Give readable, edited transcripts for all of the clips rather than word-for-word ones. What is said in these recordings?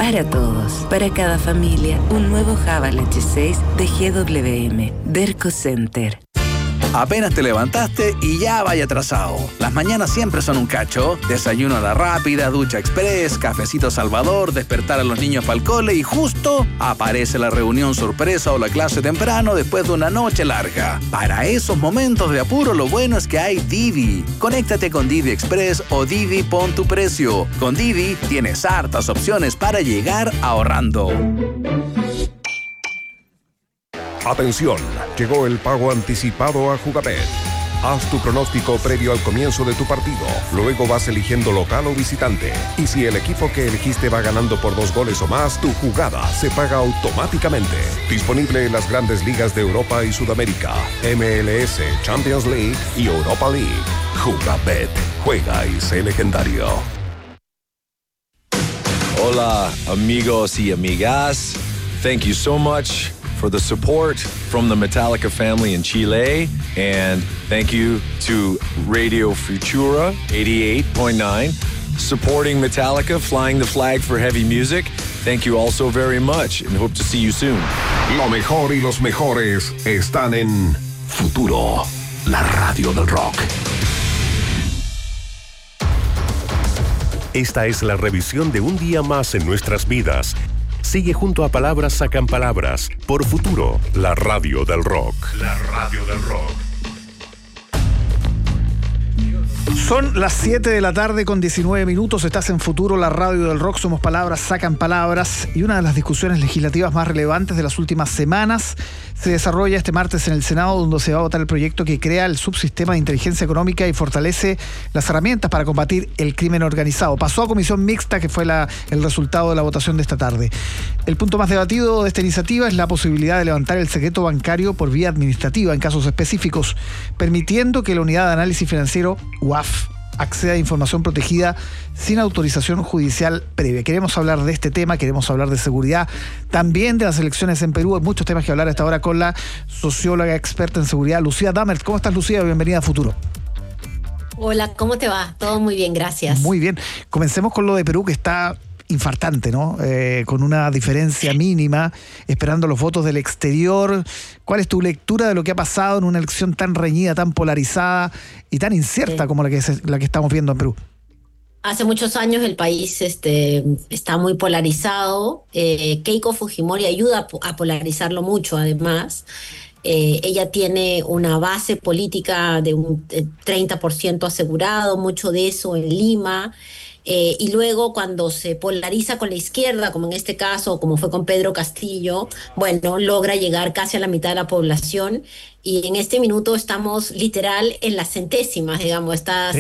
Para todos, para cada familia, un nuevo Java Leche 6 de GWM. Derco Center. Apenas te levantaste y ya vaya atrasado. Las mañanas siempre son un cacho. Desayuno a la rápida, ducha express, cafecito Salvador, despertar a los niños para el cole y justo aparece la reunión sorpresa o la clase temprano después de una noche larga. Para esos momentos de apuro, lo bueno es que hay Didi. Conéctate con Didi Express o Didi Pon tu Precio. Con Didi tienes hartas opciones para llegar ahorrando. Atención, llegó el pago anticipado a Jugabet. Haz tu pronóstico previo al comienzo de tu partido. Luego vas eligiendo local o visitante. Y si el equipo que elegiste va ganando por 2 goles o más, tu jugada se paga automáticamente. Disponible en las grandes ligas de Europa y Sudamérica, MLS, Champions League y Europa League. Jugabet. Juega y sé legendario. Hola, amigos y amigas. Thank you so much for the support from the Metallica family in Chile. And thank you to Radio Futura 88.9, supporting Metallica, flying the flag for heavy music. Thank you all so very much and hope to see you soon. Lo mejor y los mejores están en Futuro, la radio del rock. Esta es la revisión de un día más en nuestras vidas. Sigue junto a Palabras Sacan Palabras por Futuro, la radio del rock. La radio del rock. Son las 7 de la tarde con 19 minutos. Estás en Futuro, la radio del rock. Somos Palabras Sacan Palabras. Y una de las discusiones legislativas más relevantes de las últimas semanas se desarrolla este martes en el Senado, donde se va a votar el proyecto que crea el subsistema de inteligencia económica y fortalece las herramientas para combatir el crimen organizado. Pasó a comisión mixta, que fue el resultado de la votación de esta tarde. El punto más debatido de esta iniciativa es la posibilidad de levantar el secreto bancario por vía administrativa en casos específicos, permitiendo que la Unidad de Análisis Financiero, UAF, acceda a información protegida sin autorización judicial previa. Queremos hablar de este tema, queremos hablar de seguridad, también de las elecciones en Perú. Hay muchos temas que hablar a esta hora con la socióloga experta en seguridad, Lucía Dammert. ¿Cómo estás, Lucía? Bienvenida a Futuro. Hola, ¿cómo te va? Todo muy bien, gracias. Muy bien. Comencemos con lo de Perú, que está infartante, ¿no? Con una diferencia mínima, esperando los votos del exterior. ¿Cuál es tu lectura de lo que ha pasado en una elección tan reñida, tan polarizada y tan incierta como la que estamos viendo en Perú? Hace muchos años el país está muy polarizado. Keiko Fujimori ayuda a polarizarlo mucho, además. Ella tiene una base política de un 30% asegurado, mucho de eso en Lima. Y luego cuando se polariza con la izquierda, como en este caso, como fue con Pedro Castillo, bueno, logra llegar casi a la mitad de la población. Y en este minuto estamos literal en las centésimas, digamos, está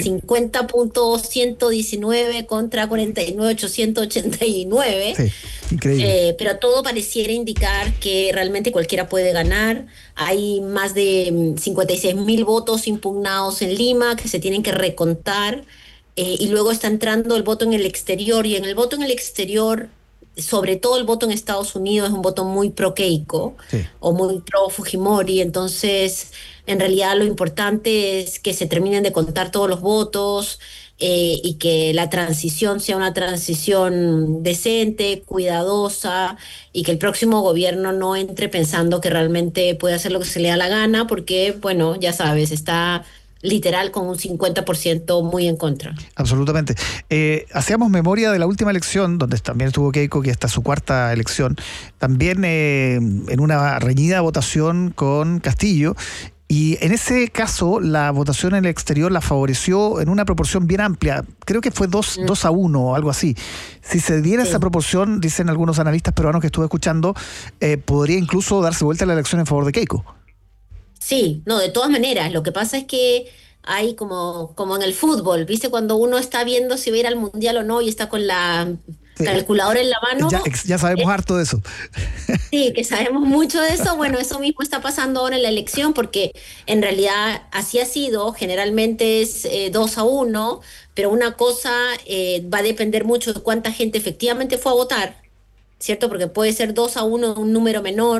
50.119 contra 49.889. Sí, increíble. Pero todo pareciera indicar que realmente cualquiera puede ganar. Hay más de 56.000 votos impugnados en Lima que se tienen que recontar. Y luego está entrando el voto en el exterior, y en el voto en el exterior, sobre todo el voto en Estados Unidos, es un voto muy pro-Keiko, sí, o muy pro-Fujimori. Entonces, en realidad lo importante es que se terminen de contar todos los votos y que la transición sea una transición decente, cuidadosa, y que el próximo gobierno no entre pensando que realmente puede hacer lo que se le da la gana, porque, bueno, ya sabes, está literal con un 50% muy en contra. Absolutamente. Hacíamos memoria de la última elección, donde también estuvo Keiko, que está su cuarta elección, también en una reñida votación con Castillo, y en ese caso la votación en el exterior la favoreció en una proporción bien amplia. Creo que fue 2-1 o algo así. Si se diera esa proporción, dicen algunos analistas peruanos que estuve escuchando, podría incluso darse vuelta la elección en favor de Keiko. Sí, no, de todas maneras, lo que pasa es que hay como en el fútbol, ¿viste? Cuando uno está viendo si va a ir al mundial o no y está con la calculadora en la mano. Ya sabemos harto de eso. Sí, que sabemos mucho de eso. Bueno, eso mismo está pasando ahora en la elección, porque en realidad así ha sido. Generalmente es 2-1, pero una cosa va a depender mucho de cuánta gente efectivamente fue a votar, ¿cierto? Porque puede ser 2-1 un número menor,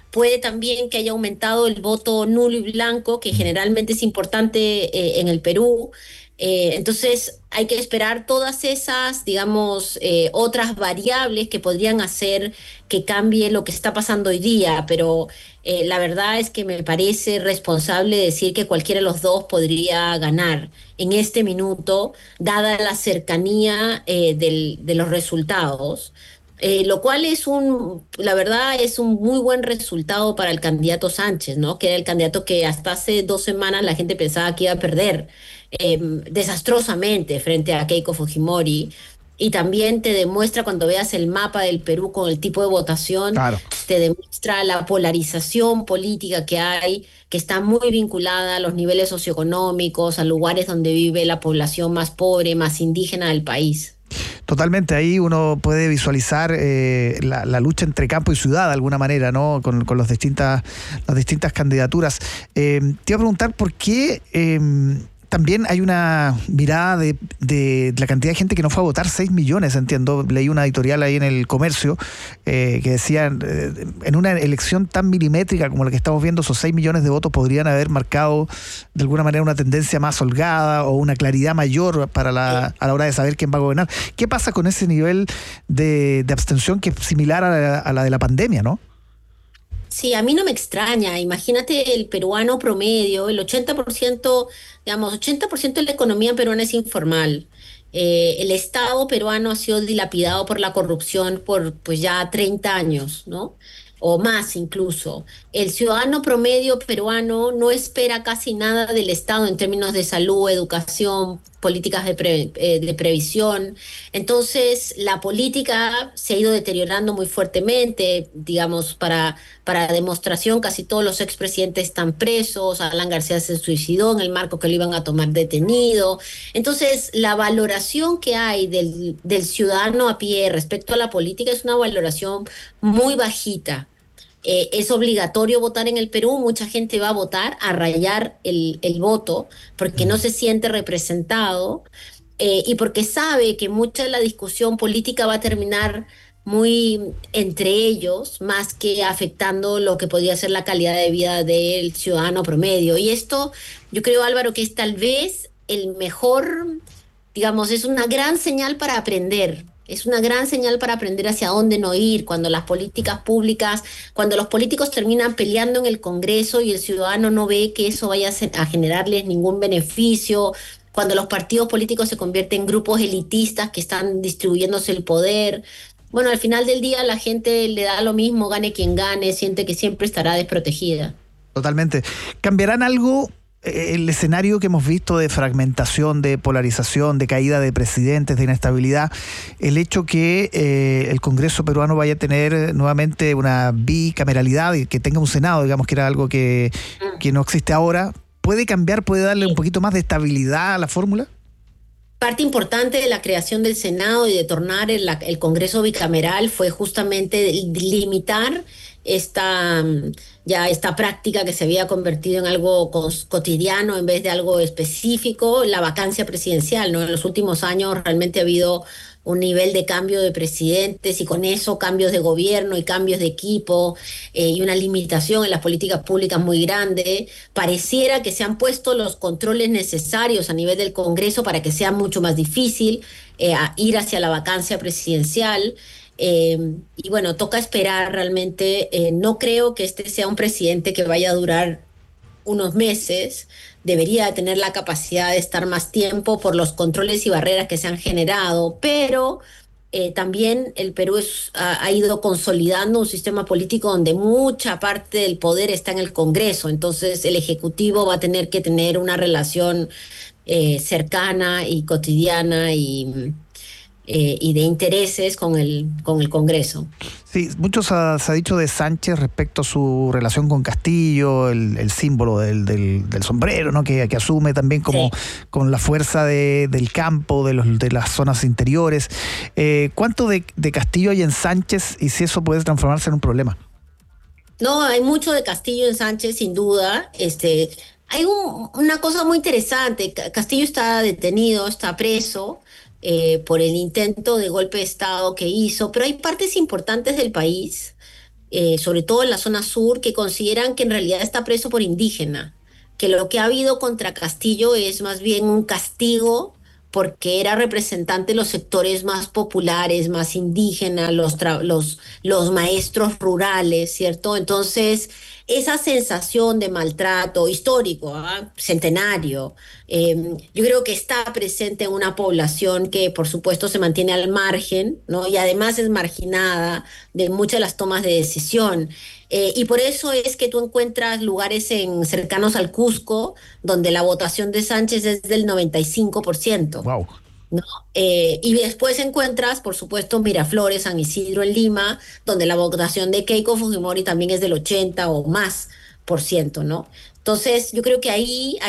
puede también que haya aumentado el voto nulo y blanco, que generalmente es importante en el Perú. Entonces hay que esperar todas esas, digamos, otras variables que podrían hacer que cambie lo que está pasando hoy día, pero la verdad es que me parece responsable decir que cualquiera de los dos podría ganar en este minuto, dada la cercanía de los resultados. Lo cual la verdad es un muy buen resultado para el candidato Sánchez, ¿no? Que era el candidato que hasta hace 2 semanas la gente pensaba que iba a perder desastrosamente frente a Keiko Fujimori. Y también te demuestra, cuando veas el mapa del Perú con el tipo de votación, Claro. te demuestra la polarización política que hay, que está muy vinculada a los niveles socioeconómicos, a lugares donde vive la población más pobre, más indígena del país. Totalmente, ahí uno puede visualizar la lucha entre campo y ciudad de alguna manera, ¿no? Con las distintas candidaturas. Te iba a preguntar por qué también hay una mirada de la cantidad de gente que no fue a votar, 6 millones, entiendo. Leí una editorial ahí en El Comercio que decía, en una elección tan milimétrica como la que estamos viendo, esos 6 millones de votos podrían haber marcado de alguna manera una tendencia más holgada o una claridad mayor a la hora de saber quién va a gobernar. ¿Qué pasa con ese nivel de abstención que es similar a la de la pandemia, no? Sí, a mí no me extraña. Imagínate el peruano promedio, el 80%, digamos, 80% de la economía peruana es informal. El Estado peruano ha sido dilapidado por la corrupción por pues ya 30 años, ¿no? O más incluso. El ciudadano promedio peruano no espera casi nada del Estado en términos de salud, educación, políticas de previsión. Entonces, la política se ha ido deteriorando muy fuertemente, digamos, para demostración, casi todos los expresidentes están presos, Alan García se suicidó en el marco que lo iban a tomar detenido. Entonces, la valoración que hay del ciudadano a pie respecto a la política es una valoración muy bajita. Es obligatorio votar en el Perú, mucha gente va a votar, a rayar el voto, porque no se siente representado y porque sabe que mucha de la discusión política va a terminar muy entre ellos, más que afectando lo que podría ser la calidad de vida del ciudadano promedio. Y esto, yo creo, Álvaro, que es tal vez el mejor, digamos, es una gran señal para aprender. Es una gran señal para aprender hacia dónde no ir, cuando las políticas públicas, cuando los políticos terminan peleando en el Congreso y el ciudadano no ve que eso vaya a generarles ningún beneficio, cuando los partidos políticos se convierten en grupos elitistas que están distribuyéndose el poder. Bueno, al final del día la gente le da lo mismo, gane quien gane, siente que siempre estará desprotegida. Totalmente. ¿Cambiarán algo el escenario que hemos visto de fragmentación, de polarización, de caída de presidentes, de inestabilidad? El hecho que el Congreso peruano vaya a tener nuevamente una bicameralidad y que tenga un Senado, digamos que era algo que no existe ahora, ¿puede cambiar, puede darle un poquito más de estabilidad a la fórmula? Parte importante de la creación del Senado y de tornar el Congreso bicameral fue justamente limitar esta práctica que se había convertido en algo cotidiano en vez de algo específico, la vacancia presidencial, ¿no? En los últimos años realmente ha habido un nivel de cambio de presidentes y con eso cambios de gobierno y cambios de equipo y una limitación en las políticas públicas muy grande. Pareciera que se han puesto los controles necesarios a nivel del Congreso para que sea mucho más difícil ir hacia la vacancia presidencial. Y bueno, toca esperar realmente. No creo que este sea un presidente que vaya a durar unos meses. Debería tener la capacidad de estar más tiempo por los controles y barreras que se han generado, pero también el Perú ha ido consolidando un sistema político donde mucha parte del poder está en el Congreso, entonces el Ejecutivo va a tener que tener una relación cercana y cotidiana y de intereses con el Congreso. Sí, mucho se ha dicho de Sánchez respecto a su relación con Castillo, el símbolo del sombrero, ¿no? que asume también como con la fuerza del campo, de las zonas interiores. ¿Cuánto de Castillo hay en Sánchez y si eso puede transformarse en un problema? No, hay mucho de Castillo en Sánchez, sin duda. Hay una cosa muy interesante. Castillo está detenido, está preso por el intento de golpe de Estado que hizo, pero hay partes importantes del país sobre todo en la zona sur, que consideran que en realidad está preso por indígena, que lo que ha habido contra Castillo es más bien un castigo porque era representante de los sectores más populares, más indígenas, los maestros rurales, ¿cierto? Entonces, esa sensación de maltrato histórico, centenario, yo creo que está presente en una población que, por supuesto, se mantiene al margen, ¿no? Y además es marginada de muchas de las tomas de decisión. Y por eso es que tú encuentras lugares cercanos al Cusco, donde la votación de Sánchez es del 95%. Wow. ¿No? Y después encuentras, por supuesto, Miraflores, San Isidro en Lima, donde la votación de Keiko Fujimori también es del 80 o más por ciento, ¿no? Entonces, yo creo que ahí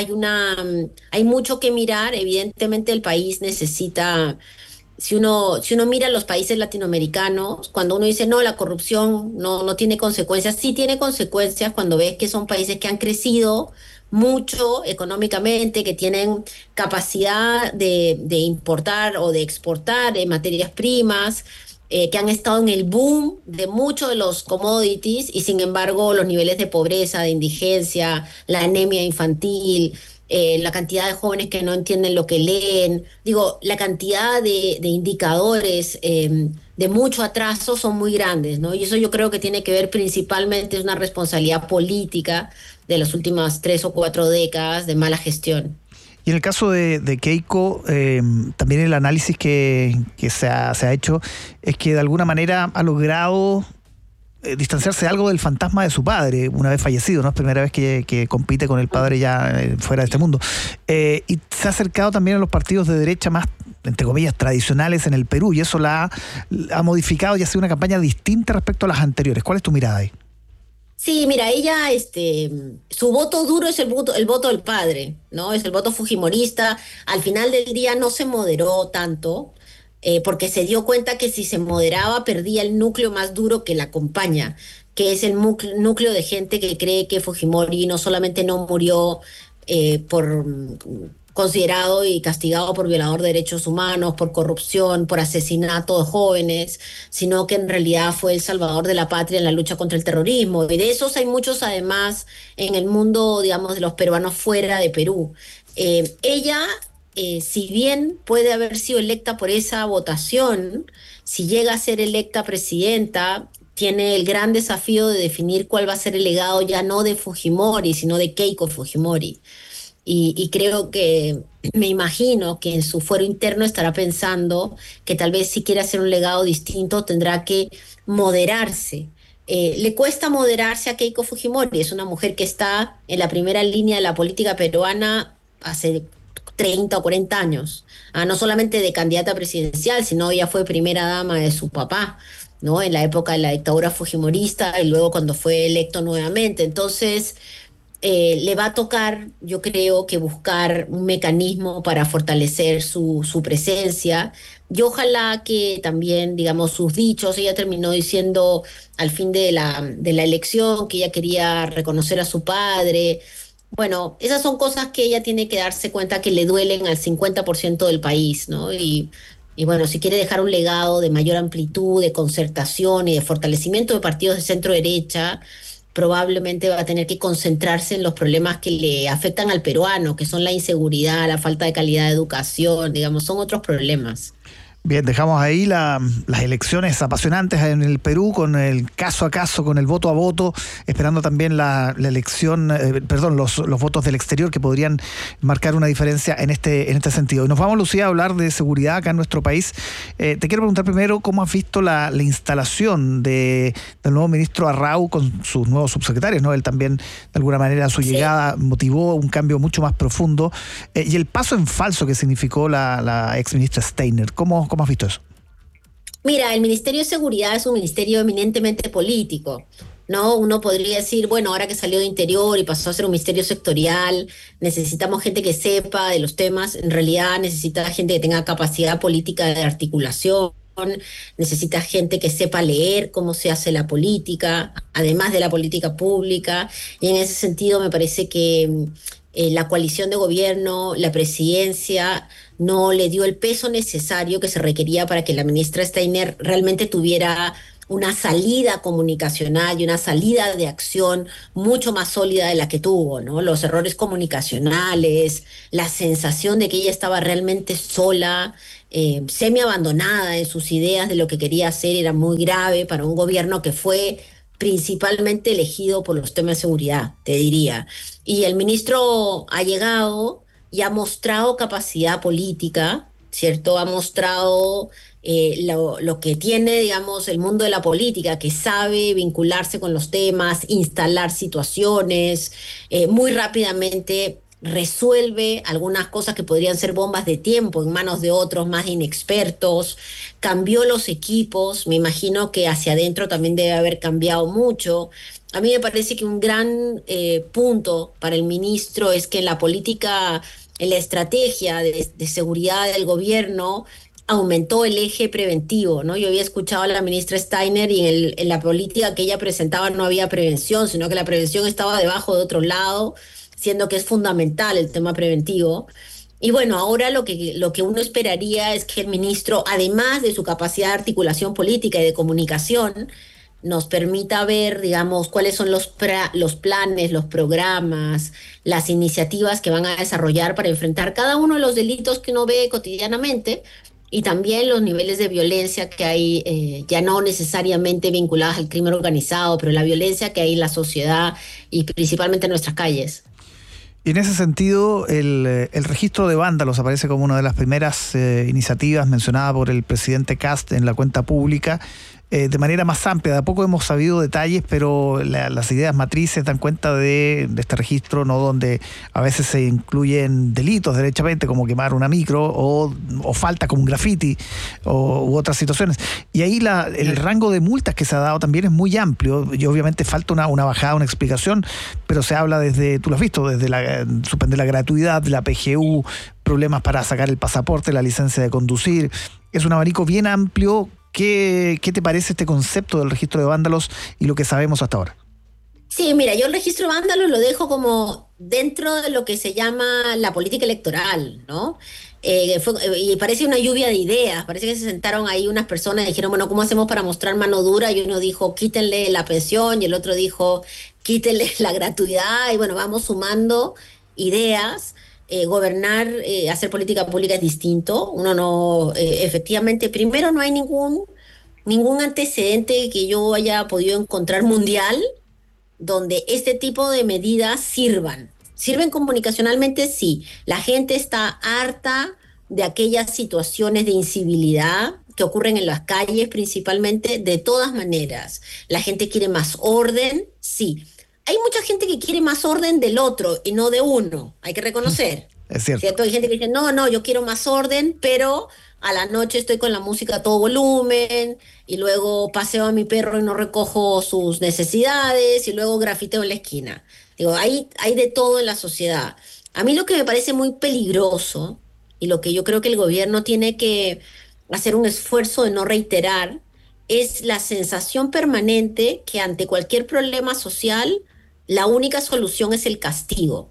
hay mucho que mirar. Evidentemente, el país necesita. Si uno mira los países latinoamericanos, cuando uno dice no, la corrupción no tiene consecuencias, sí tiene consecuencias cuando ves que son países que han crecido mucho económicamente, que tienen capacidad de importar o de exportar materias primas, que han estado en el boom de muchos de los commodities y sin embargo los niveles de pobreza, de indigencia, la anemia infantil, la cantidad de jóvenes que no entienden lo que leen, digo, la cantidad de indicadores de mucho atraso son muy grandes, ¿no? Y eso yo creo que tiene que ver principalmente, es una responsabilidad política de las últimas 3 o 4 décadas de mala gestión. Y en el caso de Keiko, también el análisis que se ha hecho es que de alguna manera ha logrado distanciarse algo del fantasma de su padre, una vez fallecido, ¿no? Es primera vez que compite con el padre ya fuera de este mundo. Y se ha acercado también a los partidos de derecha más, entre comillas, tradicionales en el Perú, y eso la ha modificado y ha sido una campaña distinta respecto a las anteriores. ¿Cuál es tu mirada ahí? Sí, mira, ella, su voto duro es el voto del padre, ¿no? Es el voto fujimorista. Al final del día no se moderó tanto, porque se dio cuenta que si se moderaba perdía el núcleo más duro que la acompaña, que es el núcleo de gente que cree que Fujimori no solamente no murió por considerado y castigado por violador de derechos humanos, por corrupción, por asesinato de jóvenes, sino que en realidad fue el salvador de la patria en la lucha contra el terrorismo. Y de esos hay muchos además en el mundo, digamos, de los peruanos fuera de Perú. Ella, si bien puede haber sido electa por esa votación, si llega a ser electa presidenta, tiene el gran desafío de definir cuál va a ser el legado ya no de Fujimori, sino de Keiko Fujimori. Y creo que, me imagino que en su fuero interno estará pensando que tal vez si quiere hacer un legado distinto tendrá que moderarse. Le cuesta moderarse a Keiko Fujimori, es una mujer que está en la primera línea de la política peruana hace 30 o 40 años, no solamente de candidata presidencial, sino ella fue primera dama de su papá, ¿no? En la época de la dictadura fujimorista y luego cuando fue electo nuevamente. Entonces, le va a tocar, yo creo, que buscar un mecanismo para fortalecer su presencia, y ojalá que también, digamos, sus dichos. Ella terminó diciendo al fin de la elección que ella quería reconocer a su padre. Bueno, esas son cosas que ella tiene que darse cuenta que le duelen al 50% del país, ¿no? Y bueno, si quiere dejar un legado de mayor amplitud, de concertación y de fortalecimiento de partidos de centro derecha, probablemente va a tener que concentrarse en los problemas que le afectan al peruano, que son la inseguridad, la falta de calidad de educación, digamos, son otros problemas. Bien, dejamos ahí las elecciones apasionantes en el Perú, con el caso a caso, con el voto a voto, esperando también la elección, los votos del exterior que podrían marcar una diferencia en este sentido. Y nos vamos, Lucía, a hablar de seguridad acá en nuestro país. Te quiero preguntar primero cómo has visto la instalación del nuevo ministro Arrau con sus nuevos subsecretarios, ¿no? Él también, de alguna manera, su llegada motivó un cambio mucho más profundo, y el paso en falso que significó la exministra Steiner. ¿Cómo has visto eso? Mira, el Ministerio de Seguridad es un ministerio eminentemente político, ¿no? Uno podría decir, bueno, ahora que salió de Interior y pasó a ser un ministerio sectorial, necesitamos gente que sepa de los temas. En realidad necesita gente que tenga capacidad política de articulación, necesita gente que sepa leer cómo se hace la política, además de la política pública. Y en ese sentido me parece que la coalición de gobierno, la presidencia, no le dio el peso necesario que se requería para que la ministra Steiner realmente tuviera una salida comunicacional y una salida de acción mucho más sólida de la que tuvo, ¿no? Los errores comunicacionales, la sensación de que ella estaba realmente sola, semi abandonada en sus ideas de lo que quería hacer, era muy grave para un gobierno que fue principalmente elegido por los temas de seguridad, te diría. Y el ministro ha llegado y ha mostrado capacidad política, ¿cierto? Ha mostrado lo que tiene, digamos, el mundo de la política, que sabe vincularse con los temas, instalar situaciones, muy rápidamente resuelve algunas cosas que podrían ser bombas de tiempo en manos de otros más inexpertos, cambió los equipos, me imagino que hacia adentro también debe haber cambiado mucho. A mí me parece que un gran punto para el ministro es que en la política, en la estrategia de seguridad del gobierno, aumentó el eje preventivo, ¿no? Yo había escuchado a la ministra Steiner y en la política que ella presentaba no había prevención, sino que la prevención estaba debajo de otro lado, siendo que es fundamental el tema preventivo. Y bueno, ahora lo que uno esperaría es que el ministro, además de su capacidad de articulación política y de comunicación, nos permita ver, digamos, cuáles son los planes, los programas, las iniciativas que van a desarrollar para enfrentar cada uno de los delitos que uno ve cotidianamente y también los niveles de violencia que hay, ya no necesariamente vinculados al crimen organizado, pero la violencia que hay en la sociedad y principalmente en nuestras calles. Y en ese sentido, el registro de vándalos aparece como una de las primeras iniciativas mencionada por el presidente Kast en la cuenta pública. De manera más amplia, de a poco hemos sabido detalles, pero las ideas matrices dan cuenta de este registro, ¿no? Donde a veces se incluyen delitos derechamente, como quemar una micro o falta como un graffiti u otras situaciones. Y ahí el rango de multas que se ha dado también es muy amplio y obviamente falta una bajada, una explicación, pero se habla desde, tú lo has visto, desde suspender la gratuidad, la PGU, problemas para sacar el pasaporte, la licencia de conducir. Es un abanico bien amplio. ¿Qué te parece este concepto del registro de vándalos y lo que sabemos hasta ahora? Sí, mira, yo el registro de vándalos lo dejo como dentro de lo que se llama la política electoral, ¿no? Y parece una lluvia de ideas, parece que se sentaron ahí unas personas y dijeron, bueno, ¿cómo hacemos para mostrar mano dura? Y uno dijo, quítenle la pensión, y el otro dijo, quítenle la gratuidad, y bueno, vamos sumando ideas. Gobernar, hacer política pública es distinto. Uno no, efectivamente, primero no hay ningún antecedente que yo haya podido encontrar mundial donde este tipo de medidas sirvan. ¿Sirven comunicacionalmente? Sí. La gente está harta de aquellas situaciones de incivilidad que ocurren en las calles principalmente, de todas maneras. La gente quiere más orden, sí. Hay mucha gente que quiere más orden del otro y no de uno, hay que reconocer. Es cierto. Hay gente que dice, no, yo quiero más orden, pero a la noche estoy con la música a todo volumen y luego paseo a mi perro y no recojo sus necesidades y luego grafiteo en la esquina. Digo, hay de todo en la sociedad. A mí lo que me parece muy peligroso y lo que yo creo que el gobierno tiene que hacer un esfuerzo de no reiterar es la sensación permanente que ante cualquier problema social la única solución es el castigo.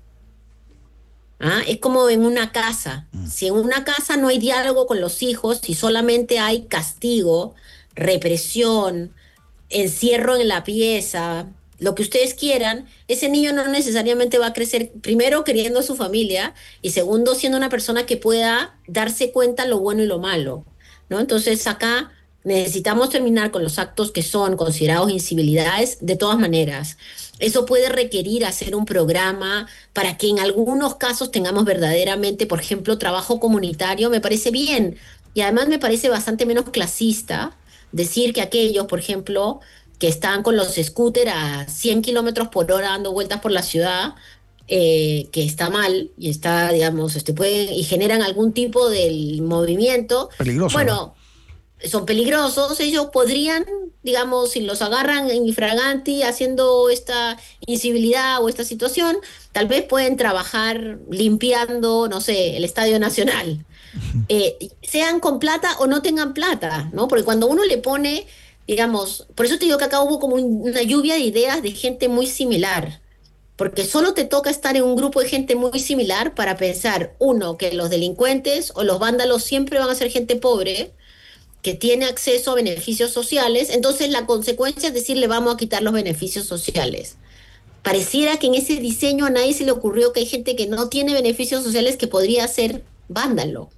Es como en una casa. Si en una casa no hay diálogo con los hijos, si solamente hay castigo, represión, encierro en la pieza, lo que ustedes quieran, ese niño no necesariamente va a crecer, primero, queriendo a su familia, y segundo, siendo una persona que pueda darse cuenta lo bueno y lo malo, ¿no? Entonces acá necesitamos terminar con los actos que son considerados incivilidades de todas maneras. Eso puede requerir hacer un programa para que en algunos casos tengamos verdaderamente, por ejemplo, trabajo comunitario, me parece bien. Y además me parece bastante menos clasista decir que aquellos, por ejemplo, que están con los scooters a 100 kilómetros por hora dando vueltas por la ciudad, que está mal y está, digamos, y generan algún tipo de movimiento. Peligroso. Bueno, ¿no? Son peligrosos, ellos podrían, digamos, si los agarran en infraganti haciendo esta incivilidad o esta situación, tal vez pueden trabajar limpiando, no sé, el Estadio Nacional. Sean con plata o no tengan plata, ¿no? Porque cuando uno le pone, digamos, por eso te digo que acá hubo como una lluvia de ideas de gente muy similar. Porque solo te toca estar en un grupo de gente muy similar para pensar, uno, que los delincuentes o los vándalos siempre van a ser gente pobre, que tiene acceso a beneficios sociales, entonces la consecuencia es decirle vamos a quitar los beneficios sociales. Pareciera que en ese diseño a nadie se le ocurrió que hay gente que no tiene beneficios sociales que podría ser vándalo.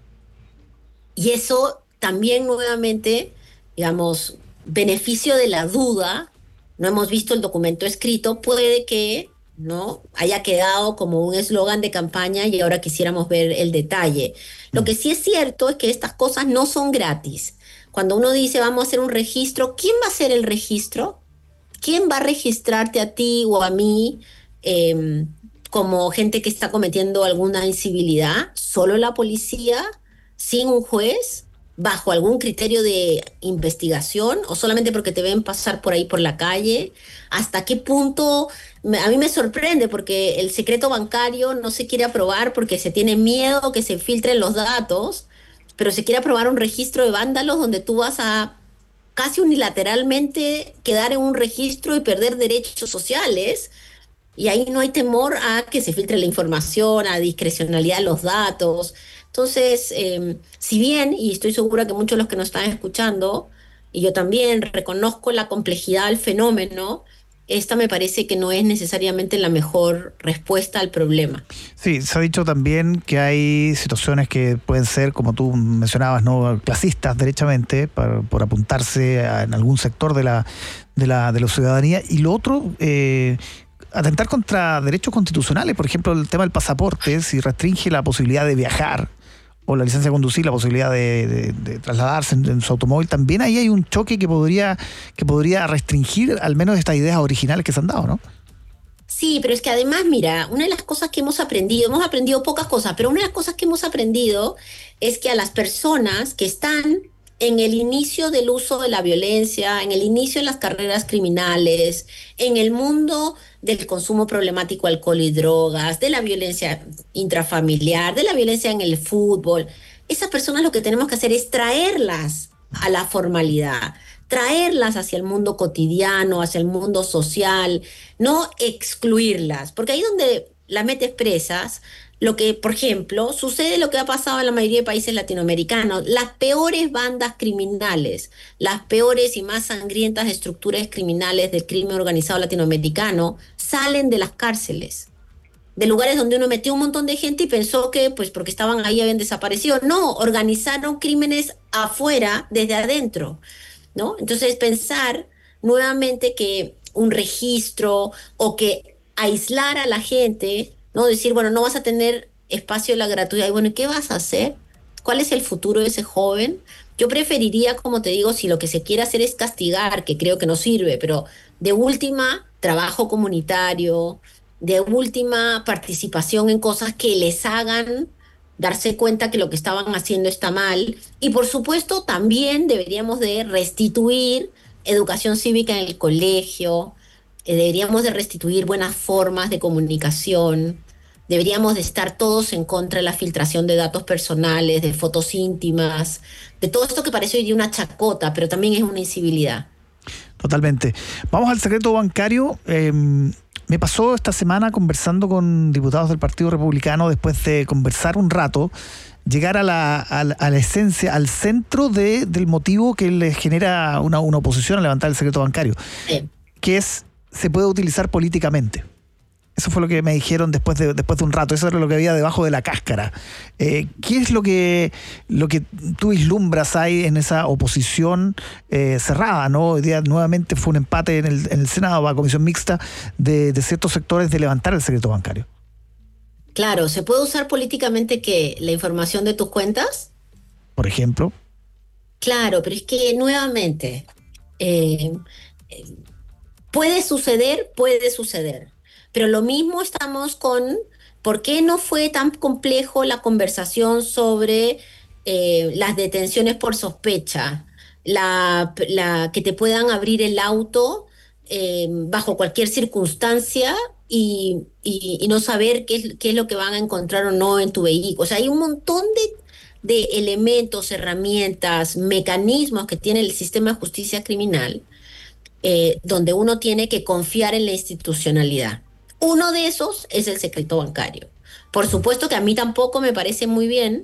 Y eso también nuevamente, digamos, beneficio de la duda, no hemos visto el documento escrito, puede que no haya quedado como un eslogan de campaña y ahora quisiéramos ver el detalle. Lo que sí es cierto es que estas cosas no son gratis. Cuando uno dice vamos a hacer un registro, ¿quién va a hacer el registro? ¿Quién va a registrarte a ti o a mí como gente que está cometiendo alguna incivilidad? ¿Solo la policía? ¿Sin un juez? ¿Bajo algún criterio de investigación? ¿O solamente porque te ven pasar por ahí por la calle? ¿Hasta qué punto? A mí me sorprende porque el secreto bancario no se quiere aprobar porque se tiene miedo que se filtren los datos, pero se quiere aprobar un registro de vándalos donde tú vas a casi unilateralmente quedar en un registro y perder derechos sociales, y ahí no hay temor a que se filtre la información, a discrecionalidad de los datos. Entonces, si bien, y estoy segura que muchos de los que nos están escuchando, y yo también reconozco la complejidad del fenómeno, esta me parece que no es necesariamente la mejor respuesta al problema. Sí, se ha dicho también que hay situaciones que pueden ser, como tú mencionabas, no clasistas derechamente, por apuntarse en algún sector de la ciudadanía. Y lo otro, atentar contra derechos constitucionales, por ejemplo, el tema del pasaporte, si restringe la posibilidad de viajar, o la licencia de conducir, la posibilidad de trasladarse en su automóvil, también ahí hay un choque que podría restringir al menos estas ideas originales que se han dado, ¿no? Sí, pero es que además, mira, una de las cosas que hemos aprendido pocas cosas, pero una de las cosas que hemos aprendido es que a las personas que están en el inicio del uso de la violencia, en el inicio de las carreras criminales, en el mundo del consumo problemático de alcohol y drogas, de la violencia intrafamiliar, de la violencia en el fútbol, esas personas lo que tenemos que hacer es traerlas a la formalidad, traerlas hacia el mundo cotidiano, hacia el mundo social, no excluirlas, porque ahí donde las metes presas, lo que, por ejemplo, sucede lo que ha pasado en la mayoría de países latinoamericanos. Las peores bandas criminales, las peores y más sangrientas estructuras criminales del crimen organizado latinoamericano salen de las cárceles, de lugares donde uno metió un montón de gente y pensó que, pues, porque estaban ahí habían desaparecido. No, organizaron crímenes afuera, desde adentro, ¿no? Entonces, pensar nuevamente que un registro o que aislar a la gente, ¿no? Decir, bueno, no vas a tener espacio de la gratuidad. Y bueno, ¿qué vas a hacer? ¿Cuál es el futuro de ese joven? Yo preferiría, como te digo, si lo que se quiere hacer es castigar, que creo que no sirve, pero de última, trabajo comunitario, de última, participación en cosas que les hagan darse cuenta que lo que estaban haciendo está mal. Y por supuesto, también deberíamos de restituir educación cívica en el colegio, deberíamos de restituir buenas formas de comunicación. Deberíamos de estar todos en contra de la filtración de datos personales, de fotos íntimas, de todo esto que parece hoy día una chacota, pero también es una incivilidad. Totalmente. Vamos al secreto bancario. Me pasó esta semana conversando con diputados del Partido Republicano, después de conversar un rato, llegar a la esencia, al centro del motivo que les genera una oposición a levantar el secreto bancario, que es, se puede utilizar políticamente. Eso fue lo que me dijeron después de un rato. Eso era lo que había debajo de la cáscara. ¿Qué es lo que tú vislumbras ahí en esa oposición cerrada, ¿no? Hoy día nuevamente fue un empate en el Senado, va a comisión mixta de ciertos sectores de levantar el secreto bancario. Claro, ¿se puede usar políticamente qué? ¿La información de tus cuentas? Por ejemplo. Claro, pero es que nuevamente puede suceder. Pero lo mismo estamos con por qué no fue tan complejo la conversación sobre las detenciones por sospecha, que te puedan abrir el auto bajo cualquier circunstancia y no saber qué es lo que van a encontrar o no en tu vehículo. O sea, hay un montón de elementos, herramientas, mecanismos que tiene el sistema de justicia criminal donde uno tiene que confiar en la institucionalidad. Uno de esos es el secreto bancario. Por supuesto que a mí tampoco me parece muy bien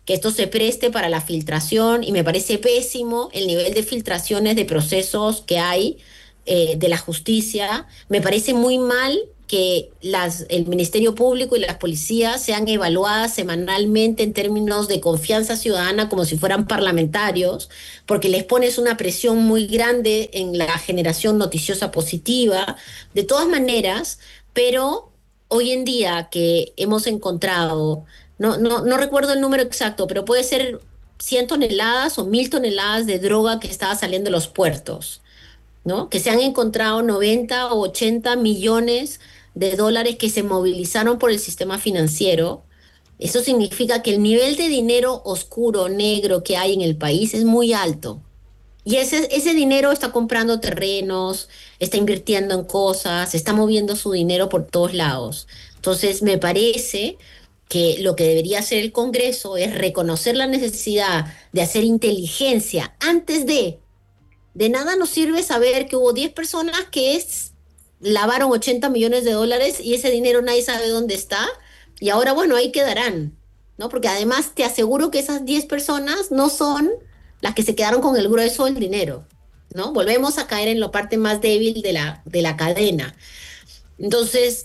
que esto se preste para la filtración, y me parece pésimo el nivel de filtraciones de procesos que hay de la justicia. Me parece muy mal que el Ministerio Público y las policías sean evaluadas semanalmente en términos de confianza ciudadana como si fueran parlamentarios, porque les pones una presión muy grande en la generación noticiosa positiva. De todas maneras, pero hoy en día que hemos encontrado, no recuerdo el número exacto, pero puede ser 100 toneladas o 1000 toneladas de droga que estaba saliendo de los puertos, ¿no? Que se han encontrado 90 o 80 millones de dólares que se movilizaron por el sistema financiero. Eso significa que el nivel de dinero oscuro, negro que hay en el país es muy alto. Y ese dinero está comprando terrenos, está invirtiendo en cosas, está moviendo su dinero por todos lados. Entonces, me parece que lo que debería hacer el Congreso es reconocer la necesidad de hacer inteligencia antes de nada nos sirve saber que hubo 10 personas que lavaron 80 millones de dólares y ese dinero nadie sabe dónde está, y ahora, bueno, ahí quedarán, ¿no? Porque además te aseguro que esas 10 personas no son las que se quedaron con el grueso del dinero, ¿no? Volvemos a caer en la parte más débil de la cadena. Entonces,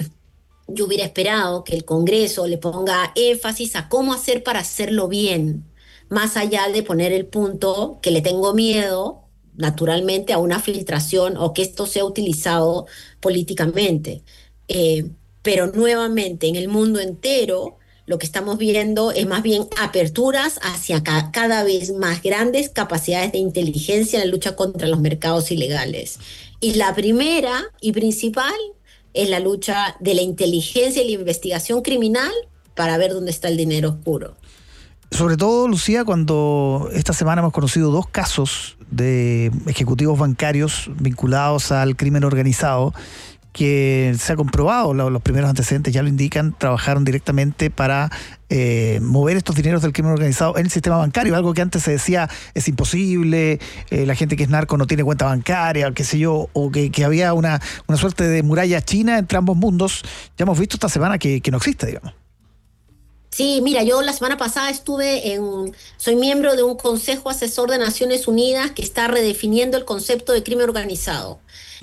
yo hubiera esperado que el Congreso le ponga énfasis a cómo hacer para hacerlo bien, más allá de poner el punto que le tengo miedo, naturalmente, a una filtración o que esto sea utilizado políticamente. Pero nuevamente, en el mundo entero, lo que estamos viendo es más bien aperturas hacia cada vez más grandes capacidades de inteligencia en la lucha contra los mercados ilegales. Y la primera y principal es la lucha de la inteligencia y la investigación criminal para ver dónde está el dinero oscuro. Sobre todo, Lucía, cuando esta semana hemos conocido 2 casos de ejecutivos bancarios vinculados al crimen organizado, que se ha comprobado, los primeros antecedentes ya lo indican, trabajaron directamente para mover estos dineros del crimen organizado en el sistema bancario, algo que antes se decía es imposible, la gente que es narco no tiene cuenta bancaria, qué sé yo, o que había una suerte de muralla china entre ambos mundos. Ya hemos visto esta semana que no existe, digamos. Sí, mira, yo la semana pasada soy miembro de un consejo asesor de Naciones Unidas que está redefiniendo el concepto de crimen organizado.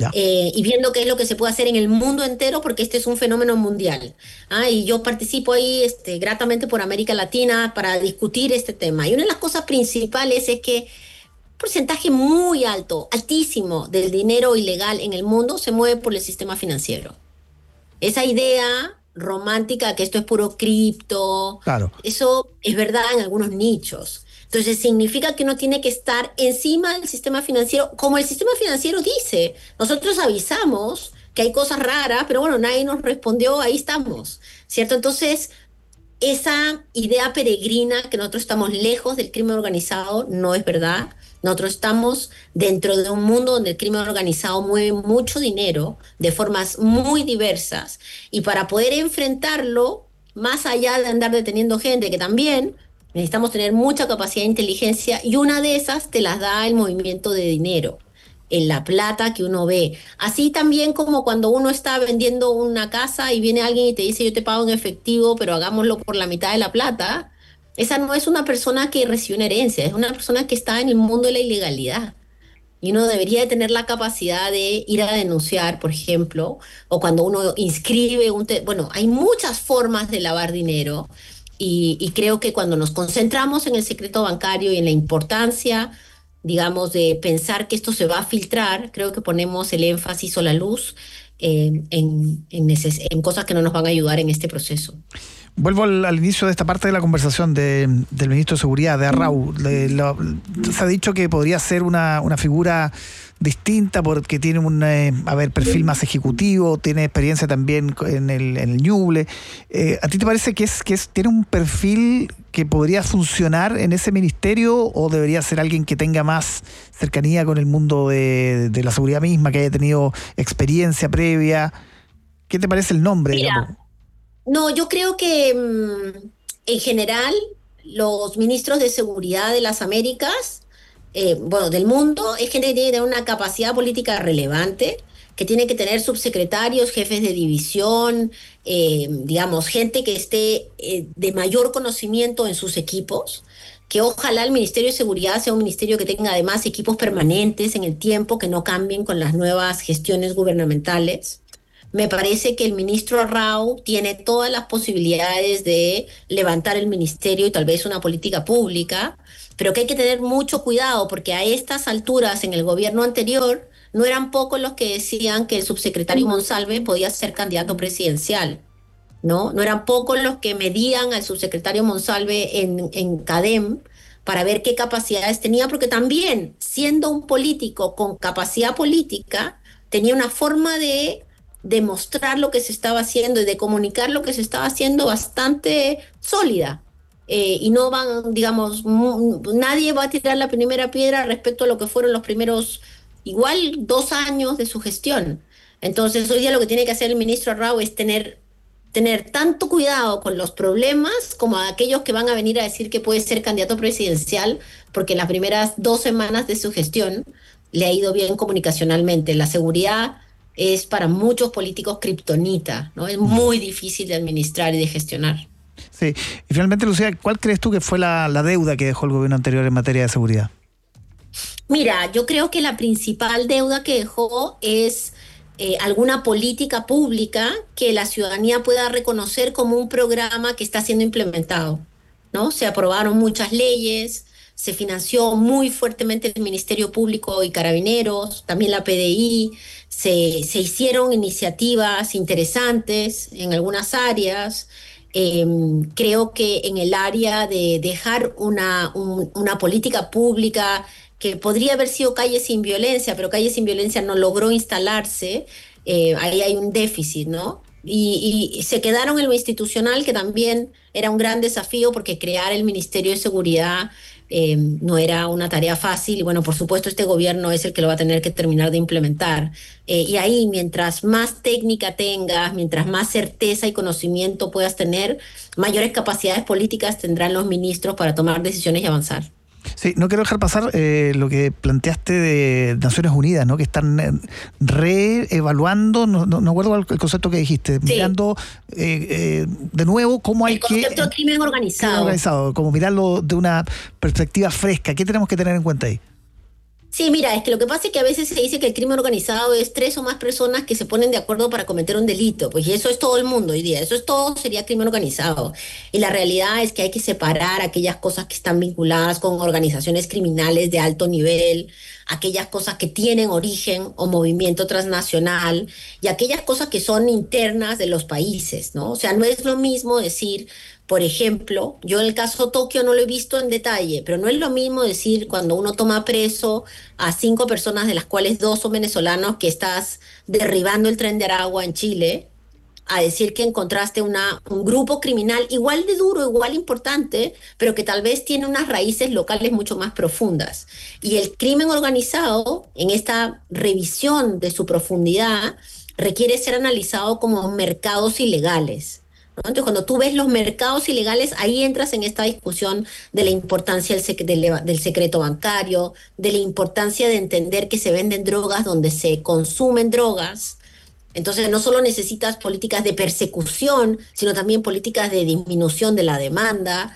Y viendo qué es lo que se puede hacer en el mundo entero, porque este es un fenómeno mundial. Y yo participo ahí gratamente por América Latina para discutir este tema. Y una de las cosas principales es que un porcentaje muy alto, altísimo, del dinero ilegal en el mundo se mueve por el sistema financiero. Esa idea romántica que esto es puro cripto, claro, eso es verdad en algunos nichos. Entonces significa que uno tiene que estar encima del sistema financiero, como el sistema financiero dice. Nosotros avisamos que hay cosas raras, pero bueno, nadie nos respondió, ahí estamos, ¿cierto? Entonces, esa idea peregrina que nosotros estamos lejos del crimen organizado no es verdad. Nosotros estamos dentro de un mundo donde el crimen organizado mueve mucho dinero de formas muy diversas, y para poder enfrentarlo, más allá de andar deteniendo gente, que también necesitamos tener mucha capacidad de inteligencia, y una de esas te las da el movimiento de dinero, en la plata que uno ve. Así también como cuando uno está vendiendo una casa y viene alguien y te dice yo te pago en efectivo, pero hagámoslo por la mitad de la plata. Esa no es una persona que recibe una herencia, es una persona que está en el mundo de la ilegalidad. Y uno debería de tener la capacidad de ir a denunciar, por ejemplo, o cuando uno inscribe bueno, hay muchas formas de lavar dinero, y creo que cuando nos concentramos en el secreto bancario y en la importancia, digamos, de pensar que esto se va a filtrar, creo que ponemos el énfasis o la luz en cosas que no nos van a ayudar en este proceso. Vuelvo al inicio de esta parte de la conversación del ministro de Seguridad, de Arrau. Se ha dicho que podría ser una figura distinta porque tiene un perfil más ejecutivo, tiene experiencia también en el Ñuble. ¿A ti te parece que tiene un perfil que podría funcionar en ese ministerio, o debería ser alguien que tenga más cercanía con el mundo de la seguridad misma, que haya tenido experiencia previa? ¿Qué te parece el nombre? Mira, no, yo creo que en general los ministros de seguridad de las Américas, del mundo, es gente que tiene una capacidad política relevante, que tiene que tener subsecretarios, jefes de división, digamos, gente que esté de mayor conocimiento en sus equipos, que ojalá el Ministerio de Seguridad sea un ministerio que tenga además equipos permanentes en el tiempo, que no cambien con las nuevas gestiones gubernamentales. Me parece que el ministro Rao tiene todas las posibilidades de levantar el ministerio y tal vez una política pública, pero que hay que tener mucho cuidado porque a estas alturas en el gobierno anterior no eran pocos los que decían que el subsecretario Monsalve podía ser candidato presidencial, ¿no? No eran pocos los que medían al subsecretario Monsalve en CADEM para ver qué capacidades tenía, porque también, siendo un político con capacidad política, tenía una forma de demostrar lo que se estaba haciendo y de comunicar lo que se estaba haciendo bastante sólida. Y no van, digamos, nadie va a tirar la primera piedra respecto a lo que fueron los primeros, igual, 2 años de su gestión. Entonces, hoy día lo que tiene que hacer el ministro Rao es tener tanto cuidado con los problemas como a aquellos que van a venir a decir que puede ser candidato presidencial, porque en las primeras 2 semanas de su gestión le ha ido bien comunicacionalmente. La seguridad es para muchos políticos kriptonita, ¿no? Es muy difícil de administrar y de gestionar. Sí. Y finalmente, Lucía, ¿cuál crees tú que fue la deuda que dejó el gobierno anterior en materia de seguridad? Mira, yo creo que la principal deuda que dejó es alguna política pública que la ciudadanía pueda reconocer como un programa que está siendo implementado, ¿no? Se aprobaron muchas leyes, se financió muy fuertemente el Ministerio Público y Carabineros, también la PDI, se hicieron iniciativas interesantes en algunas áreas. Creo que en el área de dejar una política pública que podría haber sido Calle Sin Violencia, pero Calle Sin Violencia no logró instalarse, ahí hay un déficit, ¿no? Y se quedaron en lo institucional, que también era un gran desafío, porque crear el Ministerio de Seguridad no era una tarea fácil, y bueno, por supuesto este gobierno es el que lo va a tener que terminar de implementar. Y ahí, mientras más técnica tengas, mientras más certeza y conocimiento puedas tener, mayores capacidades políticas tendrán los ministros para tomar decisiones y avanzar. Sí, no quiero dejar pasar lo que planteaste de Naciones Unidas, ¿no? Que están reevaluando, no acuerdo el concepto que dijiste, sí. Mirando de nuevo cómo hay que... El concepto de crimen organizado. Como mirarlo de una perspectiva fresca. ¿Qué tenemos que tener en cuenta ahí? Sí, mira, es que lo que pasa es que a veces se dice que el crimen organizado es 3 o más personas que se ponen de acuerdo para cometer un delito, pues y eso es todo el mundo hoy día, eso es todo, sería crimen organizado. Y la realidad es que hay que separar aquellas cosas que están vinculadas con organizaciones criminales de alto nivel, aquellas cosas que tienen origen o movimiento transnacional y aquellas cosas que son internas de los países, ¿no? O sea, no es lo mismo decir... Por ejemplo, yo en el caso Tokio no lo he visto en detalle, pero no es lo mismo decir cuando uno toma preso a 5 personas, de las cuales 2 son venezolanos, que estás derribando el tren de Aragua en Chile, a decir que encontraste un grupo criminal igual de duro, igual importante, pero que tal vez tiene unas raíces locales mucho más profundas. Y el crimen organizado, en esta revisión de su profundidad, requiere ser analizado como mercados ilegales. Entonces, cuando tú ves los mercados ilegales, ahí entras en esta discusión de la importancia del secreto bancario, de la importancia de entender que se venden drogas donde se consumen drogas. Entonces, no solo necesitas políticas de persecución, sino también políticas de disminución de la demanda,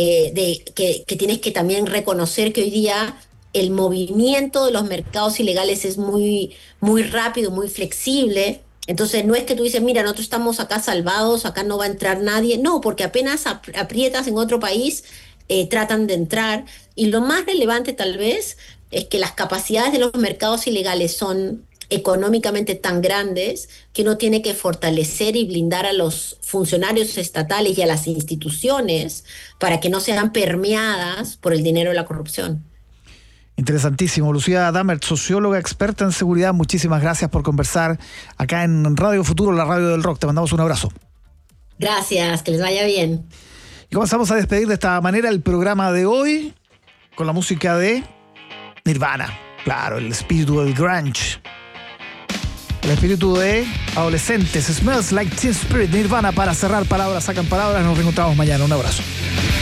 que tienes que también reconocer que hoy día el movimiento de los mercados ilegales es muy, muy rápido, muy flexible. Entonces no es que tú dices, mira, nosotros estamos acá salvados, acá no va a entrar nadie. No, porque apenas aprietas en otro país, tratan de entrar. Y lo más relevante tal vez es que las capacidades de los mercados ilegales son económicamente tan grandes que uno tiene que fortalecer y blindar a los funcionarios estatales y a las instituciones para que no sean permeadas por el dinero de la corrupción. Interesantísimo. Lucía Dammert, socióloga experta en seguridad, muchísimas gracias por conversar acá en Radio Futuro, la radio del rock. Te mandamos un abrazo. Gracias, que les vaya bien. Y comenzamos a despedir de esta manera el programa de hoy con la música de Nirvana. Claro, el espíritu del grunge. El espíritu de adolescentes. Smells Like Teen Spirit, Nirvana, para cerrar palabras, sacan palabras. Nos reencontramos mañana. Un abrazo.